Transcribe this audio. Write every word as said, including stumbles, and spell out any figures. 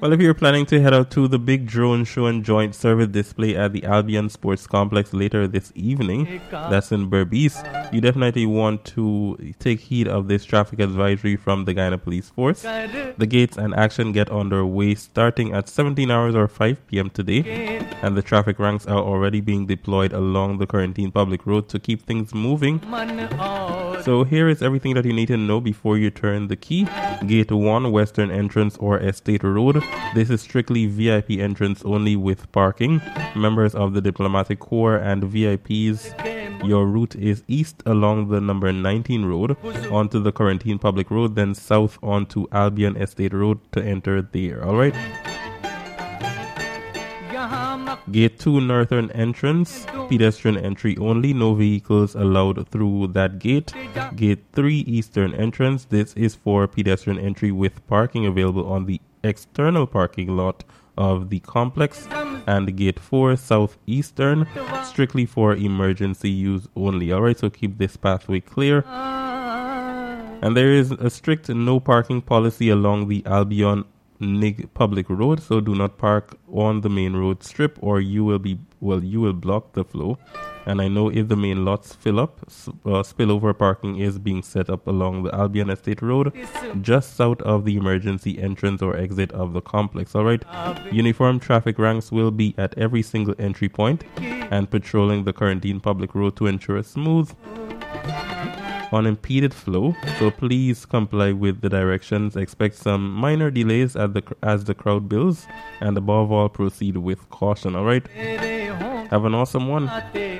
Well, if you're planning to head out to the big drone show and joint service display at the Albion Sports Complex later this evening, that's in Berbice, you definitely want to take heed of this traffic advisory from the Guyana Police Force. The gates and action get underway starting at seventeen hours or five p.m. today, and the traffic ranks are already being deployed along the Quarantine Public Road to keep things moving. So here is everything that you need to know before you turn the key. Gate one, Western Entrance or Estate Road. This is strictly V I P entrance only with parking. Members of the Diplomatic Corps and V I Ps, your route is east along the number nineteen road onto the Quarantine Public Road, then south onto Albion Estate Road to enter there. Alright? Gate two, Northern Entrance, pedestrian entry only, no vehicles allowed through that gate. Gate three, Eastern Entrance, this is for pedestrian entry with parking available on the external parking lot of the complex. And Gate four, Southeastern, strictly for emergency use only. Alright, so keep this pathway clear. And there is a strict no parking policy along the Albion Nig Public Road, so do not park on the main road strip or you will be well you will block the flow. And I know if the main lots fill up, uh, spillover parking is being set up along the Albion Estate Road just south of the emergency entrance or exit of the complex. Alright, uniform traffic ranks will be at every single entry point and patrolling the Quarantine Public Road to ensure a smooth, unimpeded flow, so please comply with the directions. Expect some minor delays at the as the crowd builds, and above all, proceed with caution. All right, have an awesome one.